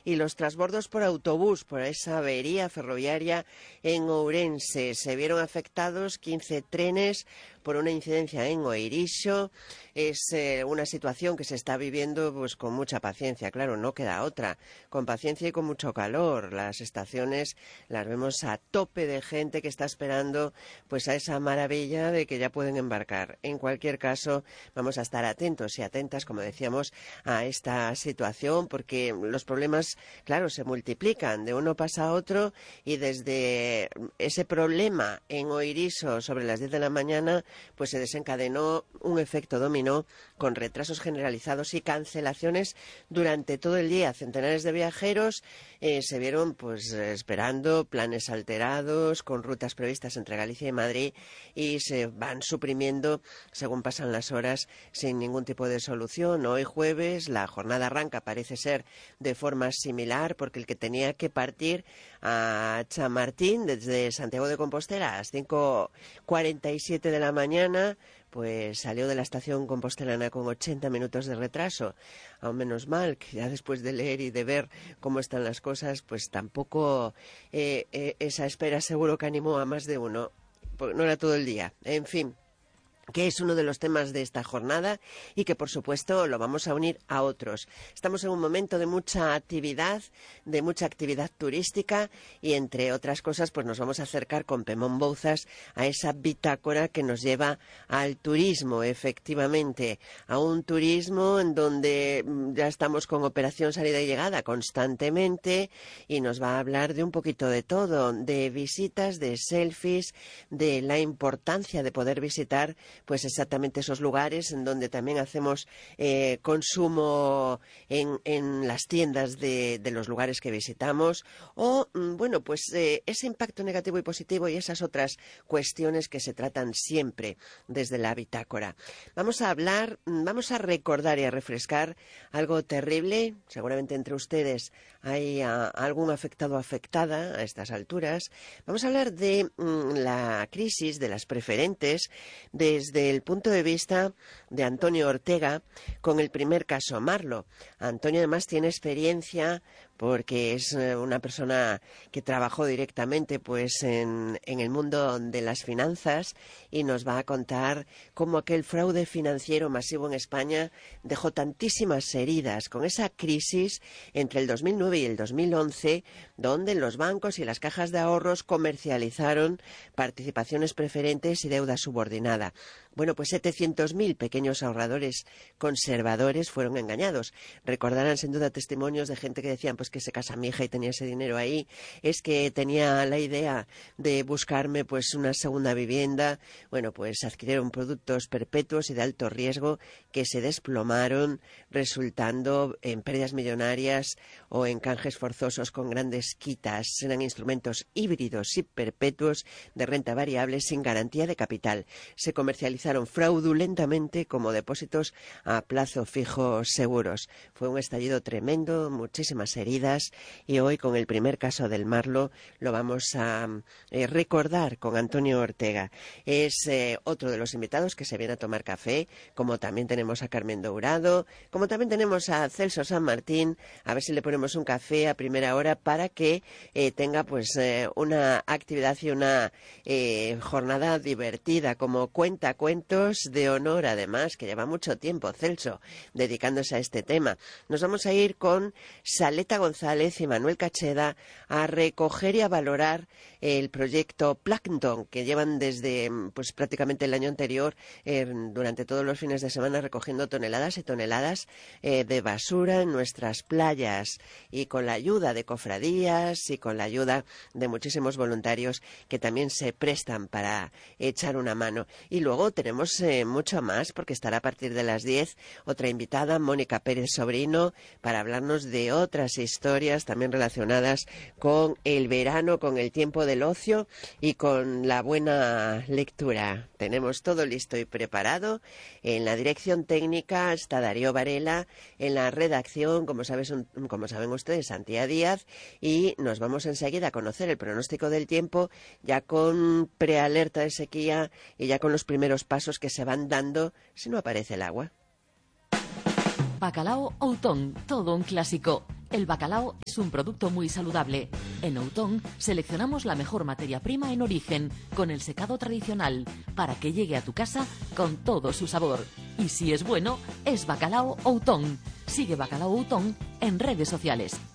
y los transbordos por autobús por esa avería ferroviaria en Ourense. Se vieron afectados 15 trenes por una incidencia en Oirixo. Es una situación que se está viviendo pues con mucha paciencia, claro, no queda otra, con paciencia y con mucho calor. Las estaciones las vemos a tope de gente que está esperando pues a esa maravilla de que ya pueden embarcar. En cualquier caso, vamos a estar atentos y atentas, como decíamos, a esta situación, porque los problemas, claro, se multiplican, de uno pasa a otro, y desde ese problema en Oirixo sobre las 10 de la mañana, pues se desencadenó un efecto dominó con retrasos generalizados y cancelaciones durante todo el día. Centenares de viajeros se vieron pues esperando, planes alterados, con rutas previstas entre Galicia y Madrid, y se van suprimiendo según pasan las horas sin ningún tipo de solución. Hoy jueves la jornada arranca, parece ser de forma similar, porque el que tenía que partir a Chamartín desde Santiago de Compostela a las 5:47 de la mañana, pues salió de la estación compostelana con 80 minutos de retraso. Aún menos mal, que ya después de leer y de ver cómo están las cosas, pues tampoco esa espera seguro que animó a más de uno, porque no era todo el día. En fin, que es uno de los temas de esta jornada y que, por supuesto, lo vamos a unir a otros. Estamos en un momento de mucha actividad turística, y, entre otras cosas, pues nos vamos a acercar con Pemón Bouzas a esa bitácora que nos lleva al turismo, efectivamente, a un turismo en donde ya estamos con operación salida y llegada constantemente, y nos va a hablar de un poquito de todo, de visitas, de selfies, de la importancia de poder visitar pues exactamente esos lugares en donde también hacemos consumo en las tiendas de los lugares que visitamos, o bueno, pues ese impacto negativo y positivo y esas otras cuestiones que se tratan siempre desde la bitácora. Vamos a recordar y a refrescar algo terrible. Seguramente entre ustedes hay algún afectado o afectada a estas alturas. Vamos a hablar de la crisis de las preferentes desde el punto de vista de Antonio Ortega, con el primer caso Marlo. Antonio además tiene experiencia porque es una persona que trabajó directamente pues en el mundo de las finanzas, y nos va a contar cómo aquel fraude financiero masivo en España dejó tantísimas heridas con esa crisis entre el 2009 y el 2011, donde los bancos y las cajas de ahorros comercializaron participaciones preferentes y deuda subordinada. Bueno, pues 700.000 pequeños ahorradores conservadores fueron engañados. Recordarán sin duda testimonios de gente que decían pues que se casa mi hija y tenía ese dinero ahí, es que tenía la idea de buscarme pues una segunda vivienda. Bueno, pues adquirieron productos perpetuos y de alto riesgo que se desplomaron, resultando en pérdidas millonarias o en canjes forzosos con grandes quitas. Eran instrumentos híbridos y perpetuos de renta variable sin garantía de capital. Se comercializaron fraudulentamente como depósitos a plazo fijo seguros. Fue un estallido tremendo, muchísimas heridas, y hoy con el primer caso del Marlo lo vamos a recordar con Antonio Ortega. Es otro de los invitados que se viene a tomar café, como también tenemos a Carmen Dourado, como también tenemos a Celso San Martín. A ver si le ponemos un café a primera hora para que tenga pues una actividad y una jornada divertida, como cuentos de honor, además, que lleva mucho tiempo Celso dedicándose a este tema. Nos vamos a ir con Saleta González y Manuel Cacheda a recoger y a valorar el proyecto Plankton, que llevan desde pues prácticamente el año anterior, durante todos los fines de semana, recogiendo toneladas y toneladas de basura en nuestras playas, y con la ayuda de cofradías y con la ayuda de muchísimos voluntarios que también se prestan para echar una mano. Y luego tenemos mucho más, porque estará a partir de las 10 otra invitada, Mónica Pérez Sobrino, para hablarnos de otras historias también relacionadas con el verano, con el tiempo del ocio y con la buena lectura. Tenemos todo listo y preparado. En la dirección técnica está Darío Varela, en la redacción, como saben ustedes, Santía Díaz, y nos vamos enseguida a conocer el pronóstico del tiempo, ya con prealerta de sequía y ya con los primeros pasos que se van dando si no aparece el agua. Bacalao Outón, todo un clásico. El bacalao es un producto muy saludable. En Outón seleccionamos la mejor materia prima en origen, con el secado tradicional, para que llegue a tu casa con todo su sabor. Y si es bueno, es Bacalao Outón. Sigue Bacalao Outón en redes sociales.